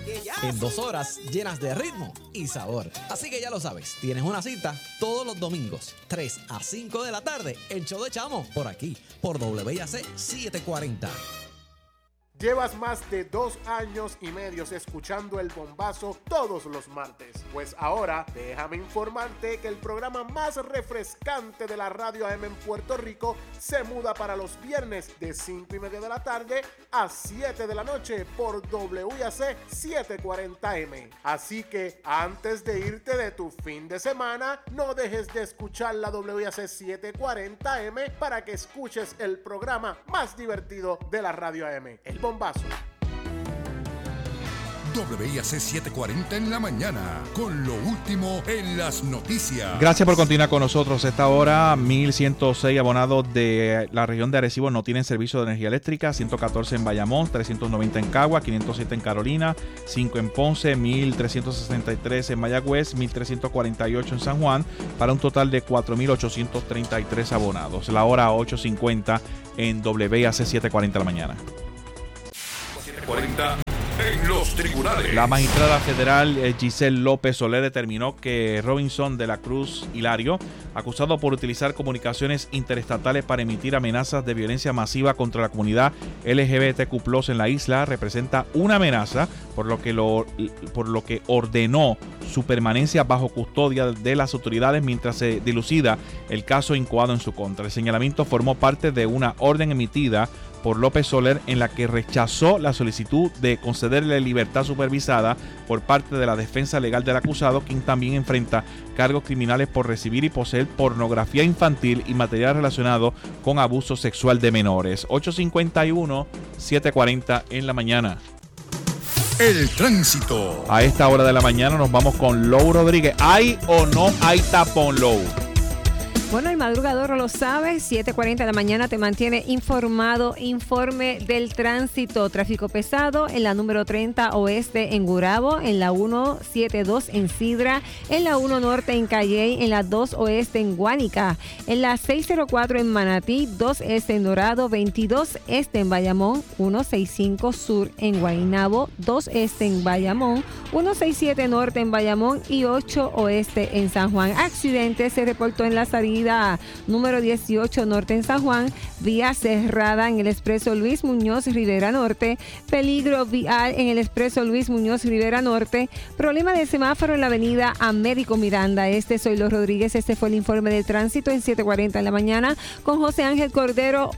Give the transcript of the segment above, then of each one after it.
en 2 horas llenas de ritmo y sabor. Así que ya lo sabes, tienes una cita todos los domingos, 3 a 5 de la tarde, el show de Chamo, por aquí, por WIAC 740. Llevas más de 2 años y medio escuchando El Bombazo todos los martes. Pues ahora déjame informarte que el programa más refrescante de la radio AM en Puerto Rico se muda para los viernes de 5:30 de la tarde a 7 de la noche por WIAC 740M. Así que antes de irte de tu fin de semana, no dejes de escuchar la WIAC 740M para que escuches el programa más divertido de la radio AM. El Bombazo. WIAC 740 en la mañana, con lo último en las noticias. Gracias por continuar con nosotros. Esta hora, 1,106 abonados de la región de Arecibo no tienen servicio de energía eléctrica, 114 en Bayamón, 390 en Cagua, 507 en Carolina, 5 en Ponce, 1,363 en Mayagüez, 1,348 en San Juan, para un total de 4,833 abonados. La hora 8:50 en WIAC 740 en la mañana. 740 en los tribunales. La magistrada federal Giselle López Soler determinó que Robinson de la Cruz Hilario, acusado por utilizar comunicaciones interestatales para emitir amenazas de violencia masiva contra la comunidad LGBTQ+ en la isla, representa una amenaza, por lo que ordenó su permanencia bajo custodia de las autoridades mientras se dilucida el caso incoado en su contra. El señalamiento formó parte de una orden emitida por López Soler en la que rechazó la solicitud de concederle libertad supervisada por parte de la defensa legal del acusado, quien también enfrenta cargos criminales por recibir y poseer pornografía infantil y material relacionado con abuso sexual de menores. 8:51, 7:40 en la mañana. El tránsito. A esta hora de la mañana nos vamos con Lou Rodríguez. ¿Hay o no hay tapón, Lou? Bueno, el madrugador lo sabe, 7:40 de la mañana te mantiene informado. Informe del tránsito. Tráfico pesado en la número 30 oeste en Gurabo, en la 172 en Sidra, en la 1 norte en Calley, en la 2 oeste en Guánica, en la 604 en Manatí, 2 este en Dorado, 22 este en Bayamón, 165 sur en Guaynabo, 2 este en Bayamón, 167 norte en Bayamón y 8 oeste en San Juan. Accidente se reportó en la salida número 18 norte en San Juan, vía cerrada en el expreso Luis Muñoz Rivera Norte, peligro vial en el expreso Luis Muñoz Rivera Norte, problema de semáforo en la avenida Américo Miranda. Soy Los Rodríguez. Este fue el informe del tránsito en 7:40 en la mañana con José Ángel Cordero,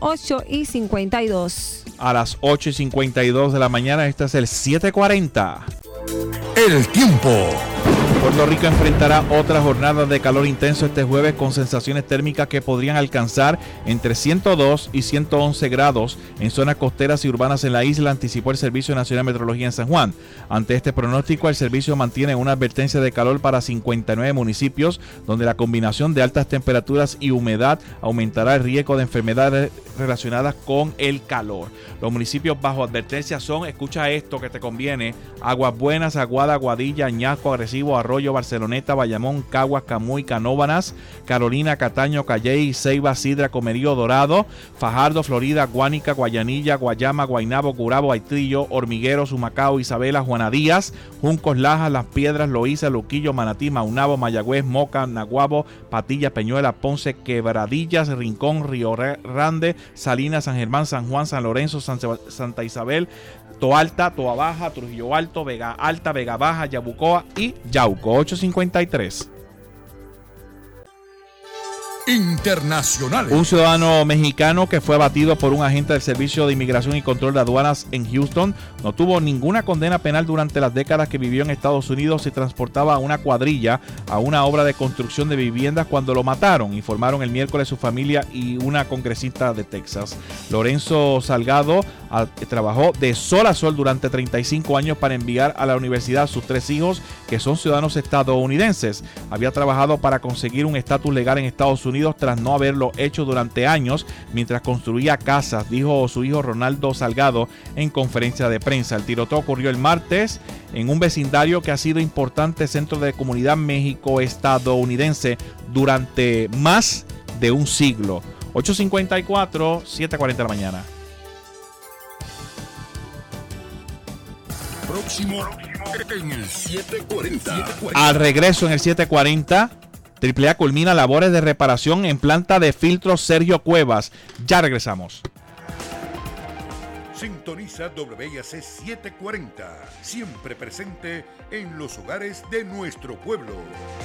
8:52. A las 8:52 de la mañana, este es el 7:40. El tiempo. Puerto Rico enfrentará otra jornada de calor intenso este jueves con sensaciones térmicas que podrían alcanzar entre 102 y 111 grados en zonas costeras y urbanas en la isla, anticipó el Servicio Nacional de Meteorología en San Juan. Ante este pronóstico, el servicio mantiene una advertencia de calor para 59 municipios, donde la combinación de altas temperaturas y humedad aumentará el riesgo de enfermedades relacionadas con el calor. Los municipios bajo advertencia son, escucha esto que te conviene: Aguas Buenas, Aguada, Aguadilla, Añasco, Arecibo, Arroyo, Barceloneta, Bayamón, Caguas, Camuy, Canóvanas, Carolina, Cataño, Calley, Ceiba, Sidra, Comerío, Dorado, Fajardo, Florida, Guánica, Guayanilla, Guayama, Guaynabo, Gurabo, Haitrillo, Hormigueros, Humacao, Isabela, Juana Díaz, Juncos, Lajas, Las Piedras, Loíza, Luquillo, Manatí, Maunabo, Mayagüez, Moca, Naguabo, Patilla, Peñuela, Ponce, Quebradillas, Rincón, Río Grande, Salinas, San Germán, San Juan, San Lorenzo, Santa Isabel, Toalta, Toa Baja, Trujillo Alto, Vega Alta, Vega Baja, Yabucoa y Yauco. 8:53. Internacionales. Un ciudadano mexicano que fue abatido por un agente del Servicio de Inmigración y Control de Aduanas en Houston no tuvo ninguna condena penal durante las décadas que vivió en Estados Unidos y transportaba a una cuadrilla a una obra de construcción de viviendas cuando lo mataron, informaron el miércoles su familia y una congresista de Texas. Lorenzo Salgado trabajó de sol a sol durante 35 años para enviar a la universidad a sus 3 hijos, que son ciudadanos estadounidenses. Había trabajado para conseguir un estatus legal en Estados Unidos tras no haberlo hecho durante años mientras construía casas, dijo su hijo Ronaldo Salgado en conferencia de prensa. El tiroteo ocurrió el martes en un vecindario que ha sido importante centro de comunidad México-estadounidense durante más de un siglo. 8:54, 7:40 de la mañana. próximo en el 740. Al regreso en el 740, AAA culmina labores de reparación en planta de filtros Sergio Cuevas. Ya regresamos. Sintoniza WIAC 740, siempre presente en los hogares de nuestro pueblo.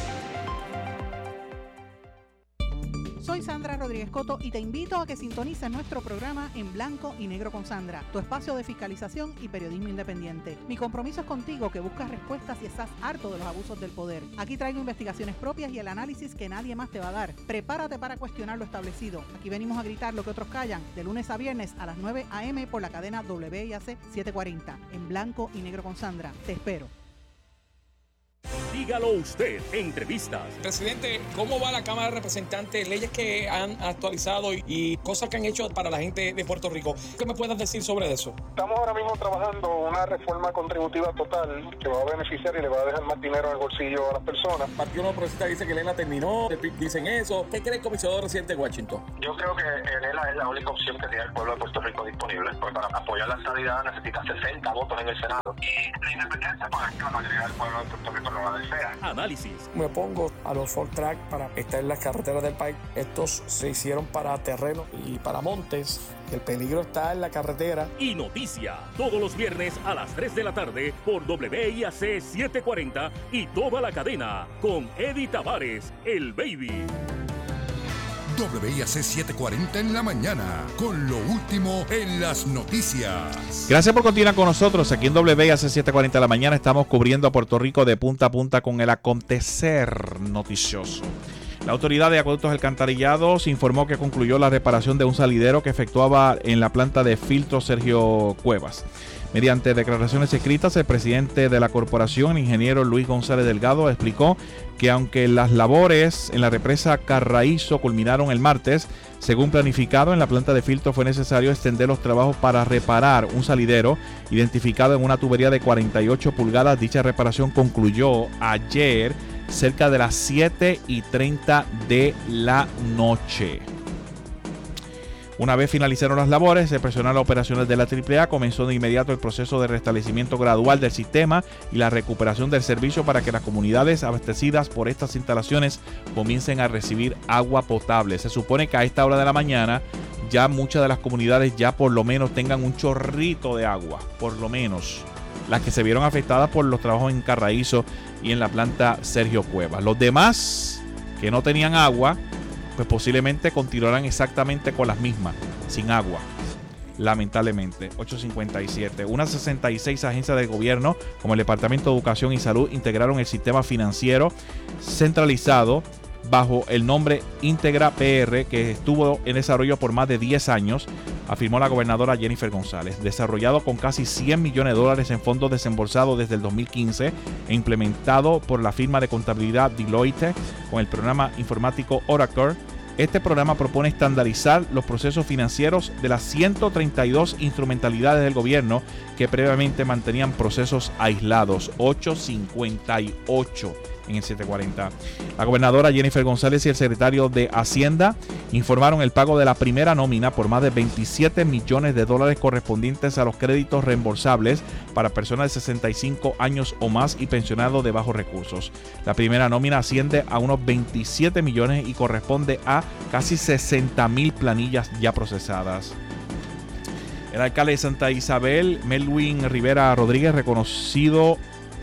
Soy Sandra Rodríguez Coto y te invito a que sintonices nuestro programa En Blanco y Negro con Sandra, tu espacio de fiscalización y periodismo independiente. Mi compromiso es contigo, que buscas respuestas y estás harto de los abusos del poder. Aquí traigo investigaciones propias y el análisis que nadie más te va a dar. Prepárate para cuestionar lo establecido. Aquí venimos a gritar lo que otros callan, de lunes a viernes a las 9 a.m. por la cadena WIAC 740. En Blanco y Negro con Sandra. Te espero. Dígalo usted, entrevistas. Presidente, ¿cómo va la Cámara de Representantes? Leyes que han actualizado y cosas que han hecho para la gente de Puerto Rico. ¿Qué me puedes decir sobre eso? Estamos ahora mismo trabajando una reforma contributiva total que va a beneficiar y le va a dejar más dinero en el bolsillo a las personas. El Partido Nuevo Progresista dice que Lela terminó, dicen eso. ¿Qué cree el comisionado residente de Washington? Yo creo que Lela es la única opción que tiene el pueblo de Puerto Rico disponible. Porque para apoyar la estabilidad necesita 60 votos en el Senado. Y la independencia, pues que la mayoría del pueblo de Puerto Rico no la desea. Análisis. Me opongo a los Ford Track para estar en las carreteras del país. Estos se hicieron para terreno y para montes. El peligro está en la carretera. Y noticia, todos los viernes a las 3 de la tarde por WIAC 740 y toda la cadena con Eddie Tavares, el Baby. WIAC 740 en la mañana, con lo último en las noticias. Gracias por continuar con nosotros. Aquí en WIAC 740 de la mañana estamos cubriendo a Puerto Rico de punta a punta con el acontecer noticioso. La Autoridad de Acueductos Alcantarillados informó que concluyó la reparación de un salidero que efectuaba en la planta de filtro Sergio Cuevas. Mediante declaraciones escritas, el presidente de la corporación, el ingeniero Luis González Delgado, explicó que aunque las labores en la represa Carraízo culminaron el martes, según planificado en la planta de filtro fue necesario extender los trabajos para reparar un salidero identificado en una tubería de 48 pulgadas. Dicha reparación concluyó ayer cerca de las 7:30 de la noche. Una vez finalizaron las labores, el personal operacional de la AAA comenzó de inmediato el proceso de restablecimiento gradual del sistema y la recuperación del servicio para que las comunidades abastecidas por estas instalaciones comiencen a recibir agua potable. Se supone que a esta hora de la mañana ya muchas de las comunidades ya por lo menos tengan un chorrito de agua, por lo menos las que se vieron afectadas por los trabajos en Carraízo y en la planta Sergio Cuevas. Los demás que no tenían agua, pues posiblemente continuarán exactamente con las mismas, sin agua, lamentablemente. 857. Unas 66 agencias del gobierno, como el Departamento de Educación y Salud, integraron el sistema financiero centralizado bajo el nombre Integra PR, que estuvo en desarrollo por más de 10 años, afirmó la gobernadora Jennifer González. Desarrollado con casi $100 millones en fondos desembolsados desde el 2015 e implementado por la firma de contabilidad Deloitte con el programa informático Oracle, este programa propone estandarizar los procesos financieros de las 132 instrumentalidades del gobierno que previamente mantenían procesos aislados. 858 en el 740. La gobernadora Jennifer González y el secretario de Hacienda informaron el pago de la primera nómina por más de $27 millones correspondientes a los créditos reembolsables para personas de 65 años o más y pensionados de bajos recursos. La primera nómina asciende a unos 27 millones y corresponde a casi 60,000 planillas ya procesadas. El alcalde de Santa Isabel, Melwin Rivera Rodríguez, reconocido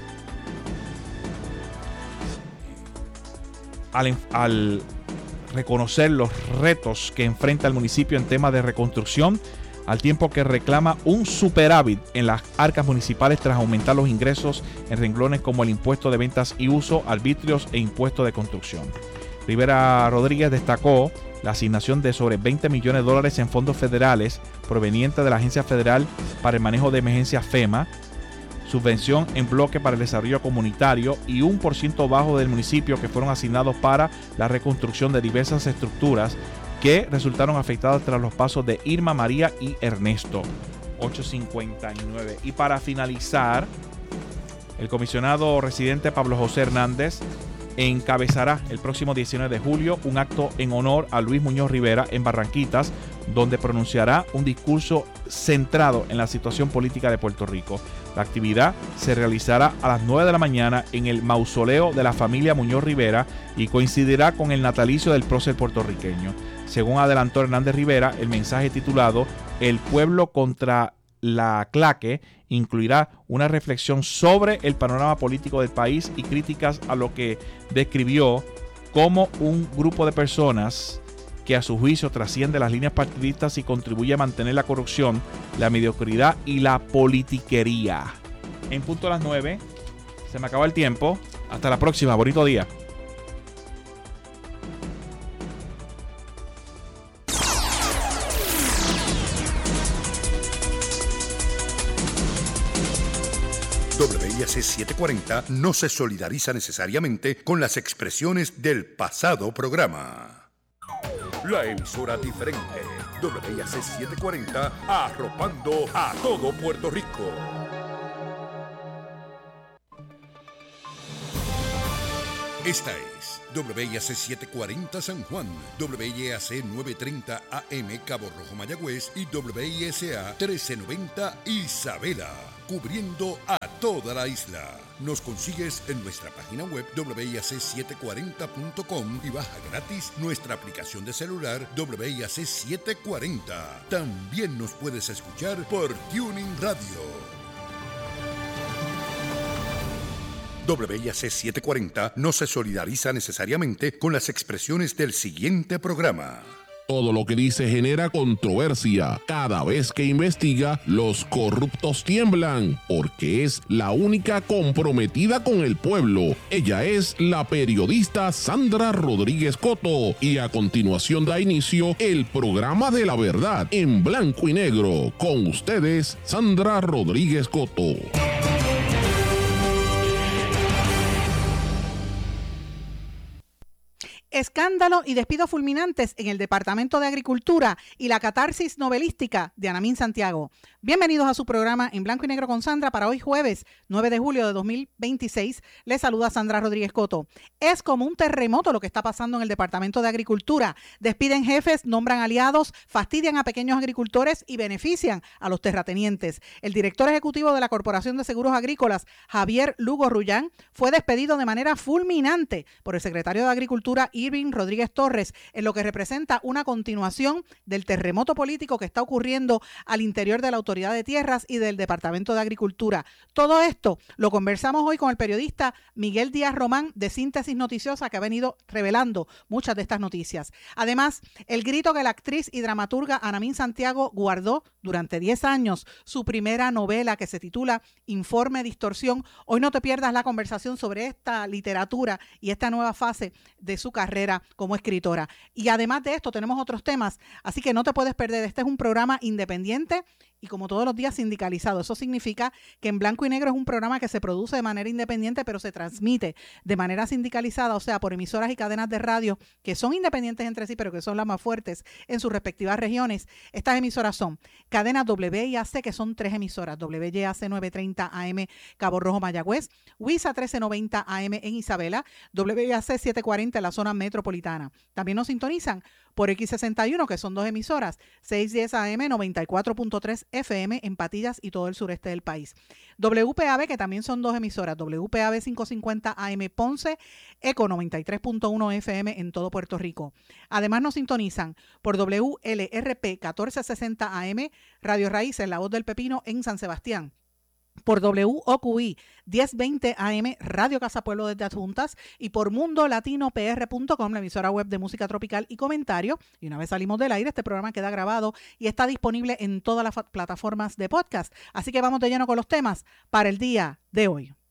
al reconocer los retos que enfrenta el municipio en temas de reconstrucción, al tiempo que reclama un superávit en las arcas municipales tras aumentar los ingresos en renglones como el impuesto de ventas y uso, arbitrios e impuesto de construcción. Rivera Rodríguez destacó la asignación de sobre $20 millones en fondos federales provenientes de la Agencia Federal para el Manejo de Emergencias FEMA, subvención en bloque para el desarrollo comunitario y 1% bajo del municipio que fueron asignados para la reconstrucción de diversas estructuras que resultaron afectadas tras los pasos de Irma, María y Ernesto. 859. Y para finalizar, el comisionado residente Pablo José Hernández encabezará el próximo 19 de julio un acto en honor a Luis Muñoz Rivera en Barranquitas, donde pronunciará un discurso centrado en la situación política de Puerto Rico. La actividad se realizará a las 9 de la mañana en el mausoleo de la familia Muñoz Rivera y coincidirá con el natalicio del prócer puertorriqueño. Según adelantó Hernández Rivera, el mensaje titulado El pueblo contra la claque incluirá una reflexión sobre el panorama político del país y críticas a lo que describió como un grupo de personas que a su juicio trasciende las líneas partidistas y contribuye a mantener la corrupción, la mediocridad y la politiquería. En punto a las 9, se me acaba el tiempo. Hasta la próxima, bonito día. WIAC 740 no se solidariza necesariamente con las expresiones del pasado programa. La emisora diferente, WIAC 740, arropando a todo Puerto Rico. Esta es WIAC 740 San Juan, WIAC 930 AM Cabo Rojo Mayagüez y WISA 1390 Isabela, cubriendo a toda la isla. Nos consigues en nuestra página web WIAC740.com y baja gratis nuestra aplicación de celular WIAC 740. También nos puedes escuchar por Tuning Radio. WIAC 740 no se solidariza necesariamente con las expresiones del siguiente programa. Todo lo que dice genera controversia. Cada vez que investiga, los corruptos tiemblan, porque es la única comprometida con el pueblo. Ella es la periodista Sandra Rodríguez Coto. Y a continuación da inicio el programa de la verdad en blanco y negro. Con ustedes, Sandra Rodríguez Coto. Escándalo y despidos fulminantes en el Departamento de Agricultura y la catarsis novelística de Anamín Santiago. Bienvenidos a su programa En Blanco y Negro con Sandra para hoy jueves 9 de julio de 2026. Les saluda Sandra Rodríguez Coto. Es como un terremoto lo que está pasando en el Departamento de Agricultura. Despiden jefes, nombran aliados, fastidian a pequeños agricultores y benefician a los terratenientes. El director ejecutivo de la Corporación de Seguros Agrícolas, Javier Lugo Rullán, fue despedido de manera fulminante por el secretario de Agricultura Irving Rodríguez Torres, en lo que representa una continuación del terremoto político que está ocurriendo al interior de la Autoridad de Tierras y del Departamento de Agricultura. Todo esto lo conversamos hoy con el periodista Miguel Díaz Román de Síntesis Noticiosa, que ha venido revelando muchas de estas noticias. Además, el grito que la actriz y dramaturga Anamín Santiago guardó durante 10 años, su primera novela que se titula Informe Distorsión. Hoy no te pierdas la conversación sobre esta literatura y esta nueva fase de su carrera como escritora. Y además de esto tenemos otros temas, así que no te puedes perder. Este es un programa independiente y como todos los días sindicalizado. Eso significa que En Blanco y Negro es un programa que se produce de manera independiente, pero se transmite de manera sindicalizada, o sea, por emisoras y cadenas de radio que son independientes entre sí, pero que son las más fuertes en sus respectivas regiones. Estas emisoras son cadenas WIAC, que son 3 emisoras: WIAC 930 AM Cabo Rojo Mayagüez, WISA 1390 AM en Isabela, WIAC 740 en la zona metropolitana. También nos sintonizan por X61, que son 2 emisoras, 610 AM, 94.3 FM en Patillas y todo el sureste del país. WPAB, que también son 2 emisoras, WPAB 550 AM Ponce, ECO 93.1 FM en todo Puerto Rico. Además nos sintonizan por WLRP 1460 AM, Radio Raíces, La Voz del Pepino en San Sebastián. Por WOQI 1020 AM, Radio Casa Pueblo desde Adjuntas, y por mundolatinopr.com, la emisora web de música tropical y comentario. Y una vez salimos del aire, este programa queda grabado y está disponible en todas las plataformas de podcast. Así que vamos de lleno con los temas para el día de hoy.